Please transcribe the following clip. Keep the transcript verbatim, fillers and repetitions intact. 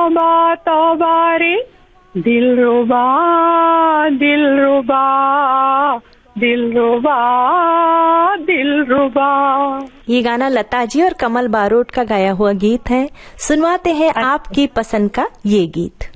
तौबा तौबा रे, दिलरुबा दिलरुबा दिलरुबा दिलरुबा। ये गाना लता जी और कमल बारोट का गाया हुआ गीत है। सुनवाते हैं आपकी पसंद का ये गीत।